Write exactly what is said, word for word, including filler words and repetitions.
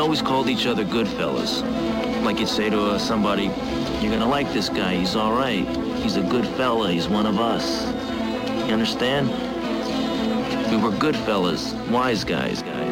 always called each other good fellas. Like you'd say to uh, somebody, you're gonna like this guy, he's all right. He's a good fella, he's one of us. You understand? We were good fellas, wise guys, guys.